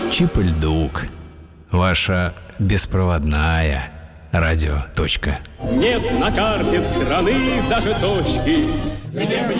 Чип-Льдук. Ваша беспроводная радиоточка. Нет на карте страны даже точки, где